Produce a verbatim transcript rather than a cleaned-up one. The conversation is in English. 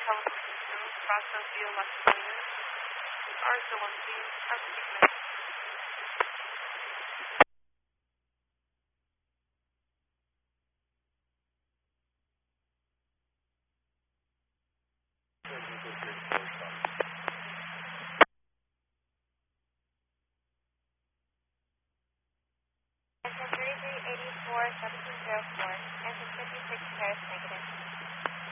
Television, Paso View, Las Vegas. R zero one two, have a good night. thirty-three eighty-four, seventeen zero four.